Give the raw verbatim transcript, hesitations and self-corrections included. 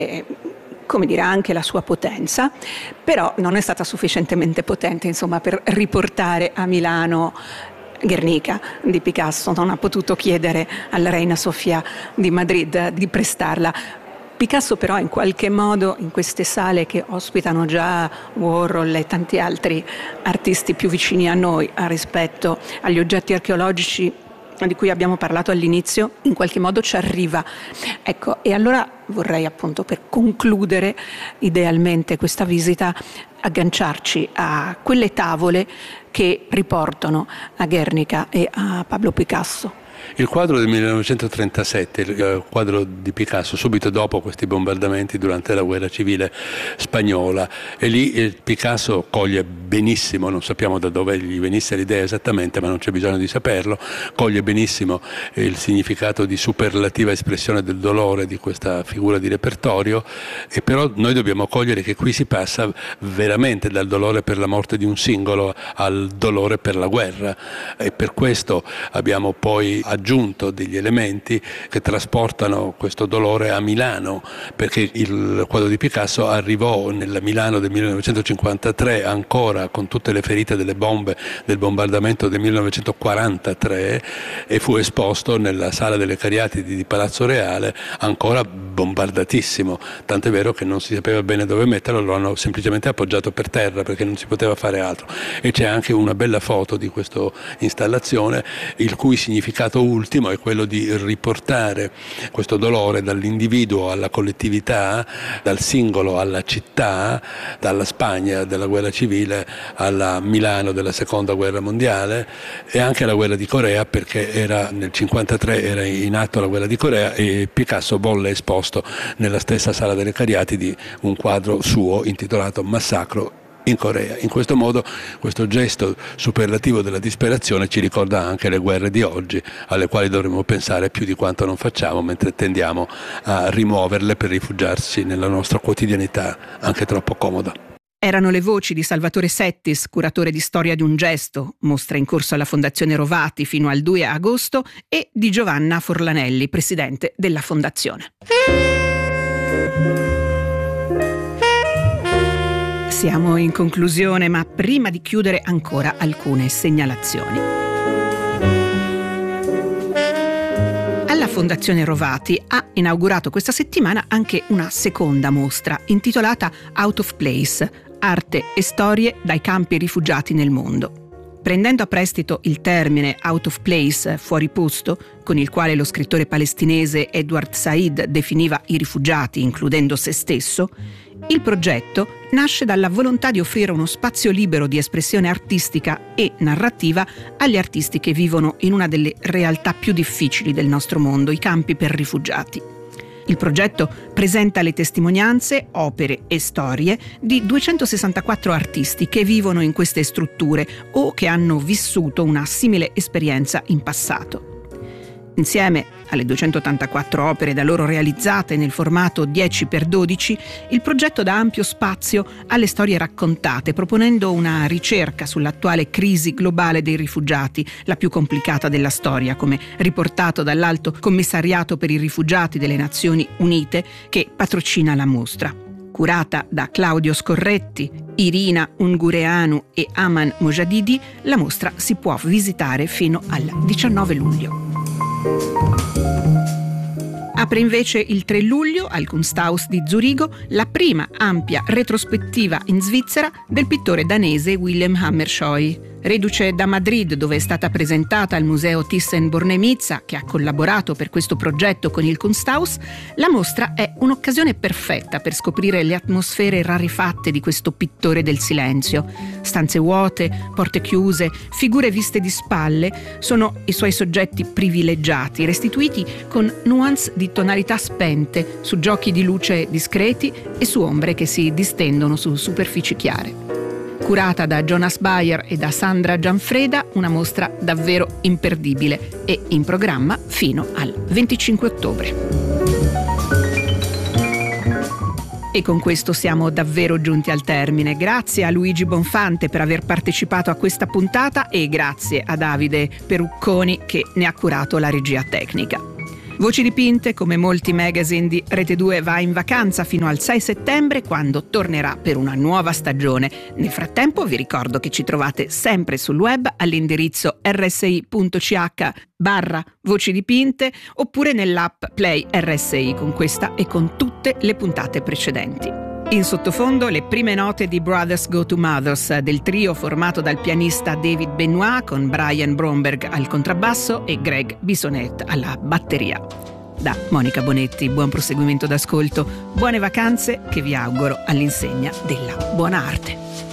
e, come dire, anche la sua potenza, però non è stata sufficientemente potente, insomma, per riportare a Milano Guernica di Picasso. Non ha potuto chiedere alla Reina Sofia di Madrid di prestarla. Picasso però in qualche modo in queste sale che ospitano già Warhol e tanti altri artisti più vicini a noi rispetto agli oggetti archeologici di cui abbiamo parlato all'inizio, in qualche modo ci arriva. Ecco, e allora vorrei appunto, per concludere idealmente questa visita, agganciarci a quelle tavole che riportano a Guernica e a Pablo Picasso. Il quadro del millenovecentotrentasette, il quadro di Picasso, subito dopo questi bombardamenti durante la guerra civile spagnola, e lì Picasso coglie benissimo, non sappiamo da dove gli venisse l'idea esattamente, ma non c'è bisogno di saperlo, coglie benissimo il significato di superlativa espressione del dolore di questa figura di repertorio, e però noi dobbiamo cogliere che qui si passa veramente dal dolore per la morte di un singolo al dolore per la guerra, e per questo abbiamo poi aggiunto degli elementi che trasportano questo dolore a Milano, perché il quadro di Picasso arrivò nella Milano del millenovecentocinquantatré ancora con tutte le ferite delle bombe del bombardamento del millenovecentoquarantatré e fu esposto nella Sala delle Cariatidi di Palazzo Reale, ancora bombardatissimo, tant'è vero che non si sapeva bene dove metterlo, lo hanno semplicemente appoggiato per terra perché non si poteva fare altro. E c'è anche una bella foto di questa installazione, il cui significato ultimo è quello di riportare questo dolore dall'individuo alla collettività, dal singolo alla città, dalla Spagna della guerra civile alla Milano della seconda guerra mondiale, e anche alla guerra di Corea, perché era nel cinquantatré era in atto la guerra di Corea e Picasso volle esposto nella stessa Sala delle Cariatidi un quadro suo intitolato Massacro in Corea. In questo modo questo gesto superlativo della disperazione ci ricorda anche le guerre di oggi, alle quali dovremmo pensare più di quanto non facciamo, mentre tendiamo a rimuoverle per rifugiarsi nella nostra quotidianità anche troppo comoda. Erano le voci di Salvatore Settis, curatore di Storia di un gesto, mostra in corso alla Fondazione Rovati fino al due agosto, e di Giovanna Forlanelli, presidente della Fondazione. Siamo in conclusione, ma prima di chiudere ancora alcune segnalazioni. Alla Fondazione Rovati ha inaugurato questa settimana anche una seconda mostra intitolata Out of Place, arte e storie dai campi rifugiati nel mondo. Prendendo a prestito il termine out of place, fuori posto, con il quale lo scrittore palestinese Edward Said definiva i rifugiati, includendo se stesso, il progetto nasce dalla volontà di offrire uno spazio libero di espressione artistica e narrativa agli artisti che vivono in una delle realtà più difficili del nostro mondo, i campi per rifugiati. Il progetto presenta le testimonianze, opere e storie di duecentosessantaquattro artisti che vivono in queste strutture o che hanno vissuto una simile esperienza in passato. Insieme alle duecentottantaquattro opere da loro realizzate nel formato dieci per dodici, il progetto dà ampio spazio alle storie raccontate, proponendo una ricerca sull'attuale crisi globale dei rifugiati, la più complicata della storia, come riportato dall'Alto Commissariato per i Rifugiati delle Nazioni Unite, che patrocina la mostra. Curata da Claudio Scorretti, Irina Ungureanu e Aman Mojadidi, la mostra si può visitare fino al diciannove luglio. Apre invece il tre luglio al Kunsthaus di Zurigo la prima ampia retrospettiva in Svizzera del pittore danese Willem Hammershøi. Reduce da Madrid, dove è stata presentata al Museo Thyssen-Bornemisza, che ha collaborato per questo progetto con il Kunsthaus, la mostra è un'occasione perfetta per scoprire le atmosfere rarefatte di questo pittore del silenzio. Stanze vuote, porte chiuse, figure viste di spalle sono i suoi soggetti privilegiati, restituiti con nuance di tonalità spente, su giochi di luce discreti e su ombre che si distendono su superfici chiare. Curata da Jonas Bayer e da Sandra Gianfreda, una mostra davvero imperdibile e in programma fino al venticinque ottobre. E con questo siamo davvero giunti al termine. Grazie a Luigi Bonfante per aver partecipato a questa puntata e grazie a Davide Perucconi che ne ha curato la regia tecnica. Voci dipinte, come molti magazine di Rete due, va in vacanza fino al sei settembre, quando tornerà per una nuova stagione. Nel frattempo vi ricordo che ci trovate sempre sul web all'indirizzo erre esse i punto ci acca barra voci dipinte oppure nell'app Play erre esse i con questa e con tutte le puntate precedenti. In sottofondo le prime note di Brothers Go to Mothers, del trio formato dal pianista David Benoit con Brian Bromberg al contrabbasso e Greg Bissonette alla batteria. Da Monica Bonetti, buon proseguimento d'ascolto, buone vacanze che vi auguro all'insegna della buona arte.